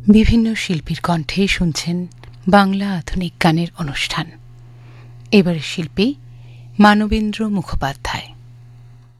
বিভিন্ন শিল্পীর কণ্ঠে শুনছেন বাংলা আধুনিক গানের অনুষ্ঠান। এবারের শিল্পী মানবেন্দ্র মুখোপাধ্যায়।